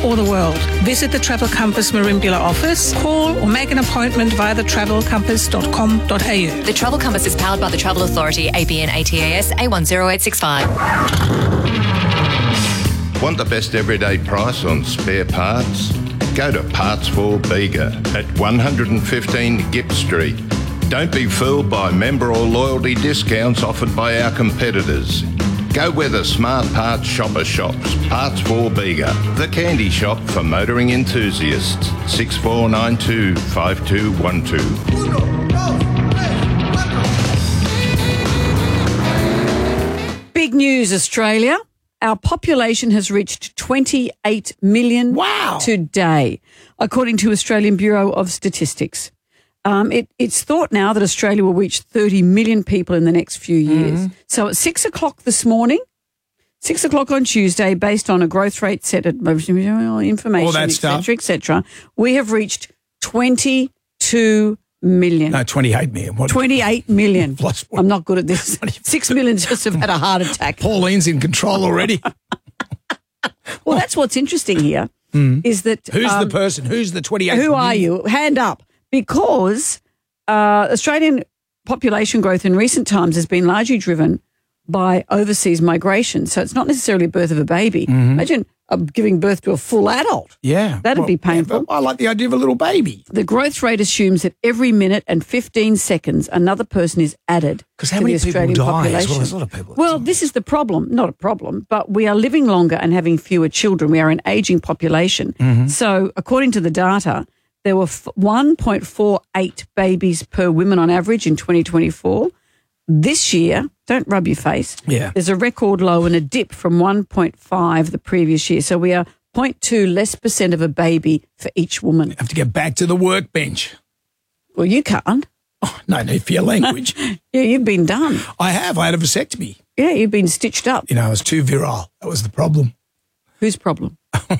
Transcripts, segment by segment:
or the world. Visit the Travel Compass Merimbula office, call or make an appointment via thetravelcompass.com.au. The Travel Compass is powered by the Travel Authority, ABN ATAS A10865. Want the best everyday price on spare parts? Go to Parts for Bega at 115 Gipp Street. Don't be fooled by member or loyalty discounts offered by our competitors. Go where the smart parts shopper shops. Parts for Bega, the candy shop for motoring enthusiasts. 6492 5212. Big news, Australia. Our population has reached 28 million today, according to Australian Bureau of Statistics. It's thought now that Australia will reach 30 million people in the next few years. So at 6 o'clock this morning, 6 o'clock on Tuesday, based on a growth rate set at information, et cetera, we have reached 22 million. No, 28 million. What? 28 million. I'm not good at this. 6 million just have had a heart attack. Pauline's in control already. Well, that's what's interesting here is that... Who's the person? Who's the 28 Who million? are you? Hand up. Because Australian population growth in recent times has been largely driven by overseas migration. So it's not necessarily birth of a baby. Imagine giving birth to a full adult. Yeah. That'd be painful. Yeah, I like the idea of a little baby. The growth rate assumes that every minute and 15 seconds another person is added to the Australian population. There's a lot of people. Well, this is the problem. Not a problem, but we are living longer and having fewer children. We are an ageing population. So according to the data, there were 1.48 babies per woman on average in 2024. This year, don't rub your face, there's a record low and a dip from 1.5 the previous year. So we are 0.2 less % of a baby for each woman. Have to get back to the workbench. Well, you can't. Oh, no need for your language. Yeah, you've been done. I have. I had a vasectomy. Yeah, you've been stitched up. You know, I was too virile. That was the problem. Whose problem?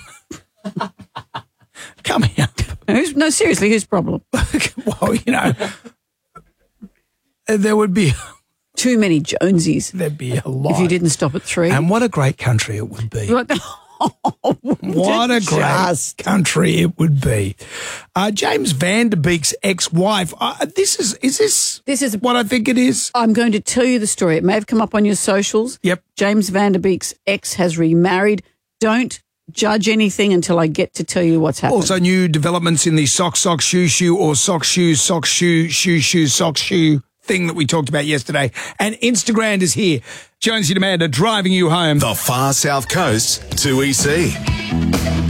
Coming up. No, seriously, whose problem? Well, you know, there would be... Too many Jonesies. There'd be a lot. If you didn't stop at 3. And what a great country it would be. What a great country it would be. James Van Der Beek's ex-wife. Is this what I think it is? I'm going to tell you the story. It may have come up on your socials. Yep. James Van Der Beek's ex has remarried. Don't judge anything until I get to tell you what's happened. Also, new developments in the sock, shoe, or sock, shoe, sock, shoe thing that we talked about yesterday. And Instagram is here. Jonesy and Amanda driving you home. The far south coast to EC.